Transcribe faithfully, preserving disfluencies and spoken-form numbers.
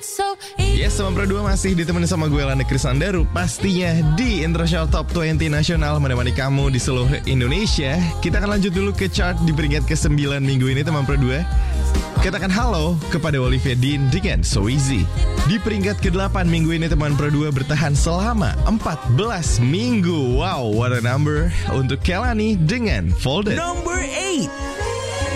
Yes, Teman Pro dua masih ditemani sama gue Lana Krisandaru. Pastinya di International Top dua puluh Nasional menemani kamu di seluruh Indonesia. Kita akan lanjut dulu ke chart di peringkat kesembilan minggu ini, Teman Pro dua. Katakan halo kepada Olivia Dean dengan So Easy. Di peringkat kedelapan minggu ini, Teman Pro dua bertahan selama empat belas minggu. Wow, what a number. Untuk Kelani dengan Folded. Number eight.